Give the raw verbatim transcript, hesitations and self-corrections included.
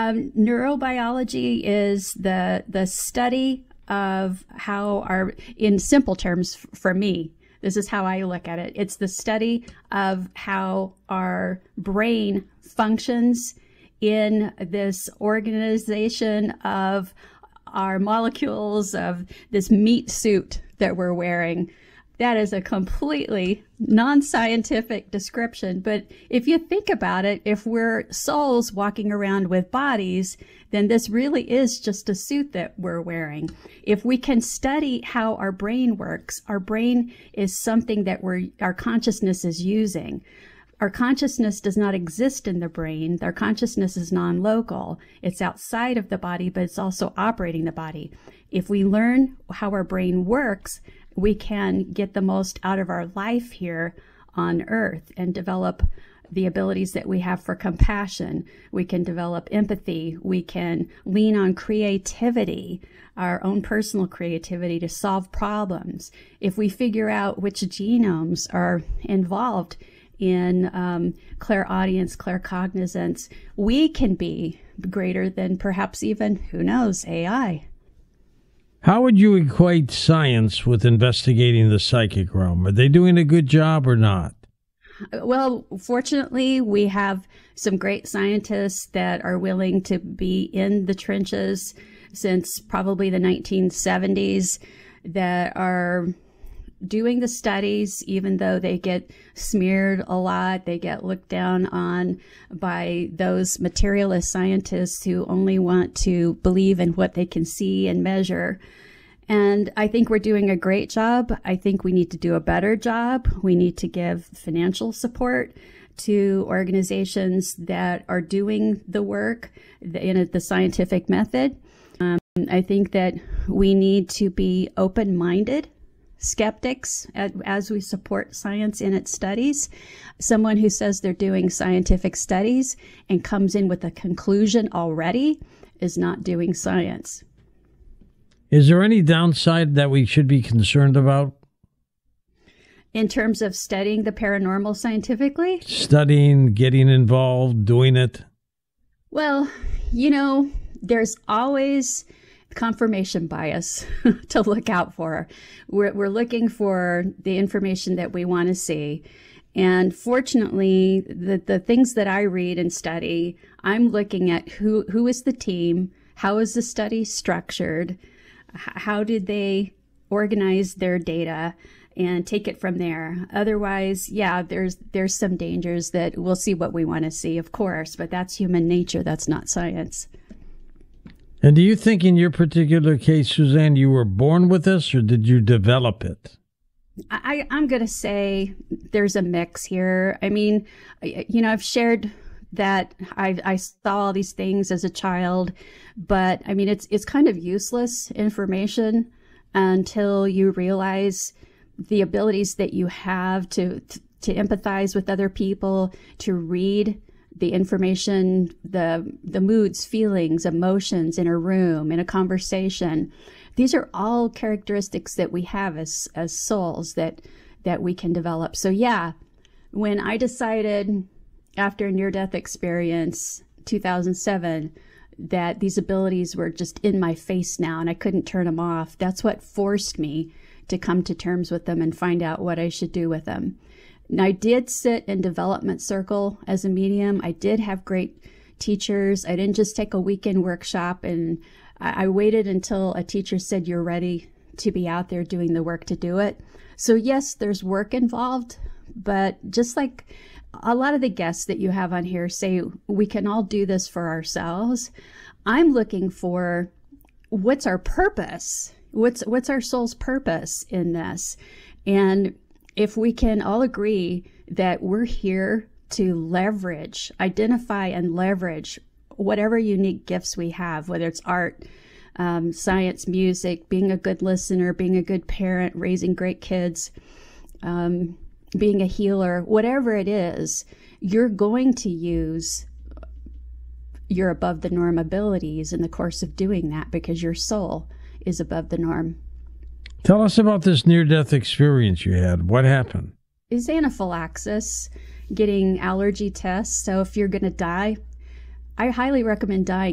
Um, neurobiology is the the study of how our, in simple terms for me, this is how I look at it. It's the study of how our brain functions in this organization of our molecules, of this meat suit that we're wearing. That is a completely non-scientific description, but if you think about it, if we're souls walking around with bodies, then this really is just a suit that we're wearing. If we can study how our brain works, our brain is something that we're, our consciousness is using. Our consciousness does not exist in the brain. Our consciousness is non-local. It's outside of the body, but it's also operating the body. If we learn how our brain works, we can get the most out of our life here on Earth and develop the abilities that we have for compassion. We can develop empathy. We can lean on creativity, our own personal creativity to solve problems. If we figure out which genomes are involved in um, clairaudience, claircognizance, we can be greater than perhaps even, who knows, A I. How would you equate science with investigating the psychic realm? Are they doing a good job or not? Well, fortunately, we have some great scientists that are willing to be in the trenches since probably the nineteen seventies that are doing the studies, even though they get smeared a lot. They get looked down on by those materialist scientists who only want to believe in what they can see and measure. And I think we're doing a great job. I think we need to do a better job. We need to give financial support to organizations that are doing the work in the scientific method. Um, I think that we need to be open-minded skeptics as we support science in its studies. Someone who says they're doing scientific studies and comes in with a conclusion already is not doing science. Is there any downside that we should be concerned about? In terms of studying the paranormal scientifically? Studying, getting involved, doing it? Well, you know, there's always confirmation bias to look out for. We're, we're looking for the information that we want to see. And fortunately, the, the things that I read and study, I'm looking at who, who is the team, how is the study structured, how did they organize their data, and take it from there. Otherwise, yeah, there's there's some dangers that we'll see what we want to see, of course, but that's human nature. That's not science. And do you think in your particular case, Suzanne, you were born with this or did you develop it? I, I'm going to say there's a mix here. I mean, you know, I've shared that I, I saw all these things as a child, but I mean, it's it's kind of useless information until you realize the abilities that you have to, to, to empathize with other people, to read the information, the the moods, feelings, emotions in a room, in a conversation. These are all characteristics that we have as as souls that that we can develop. So yeah, when I decided after a near-death experience, two thousand seven, that these abilities were just in my face now and I couldn't turn them off, that's what forced me to come to terms with them and find out what I should do with them. And I did sit in development circle as a medium. I did have great teachers. I didn't just take a weekend workshop, and I, I waited until a teacher said, you're ready to be out there doing the work to do it. So yes, there's work involved, but just like a lot of the guests that you have on here say, we can all do this for ourselves. I'm looking for what's our purpose? What's, what's our soul's purpose in this? And if we can all agree that we're here to leverage, identify and leverage whatever unique gifts we have, whether it's art, um, science, music, being a good listener, being a good parent, raising great kids, um, being a healer, whatever it is, you're going to use your above the norm abilities in the course of doing that because your soul is above the norm. Tell us about this near-death experience you had. What happened? Is anaphylaxis, getting allergy tests. So if you're going to die, I highly recommend dying